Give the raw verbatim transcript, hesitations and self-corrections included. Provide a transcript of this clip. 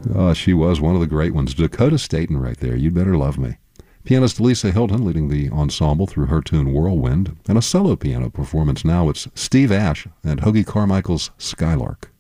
Oh, she was one of the great ones. Dakota Staten right there. You'd Better Love Me. Pianist Lisa Hilton leading the ensemble through her tune Whirlwind. And a solo piano performance now. It's Steve Ash and Hoagie Carmichael's Skylark.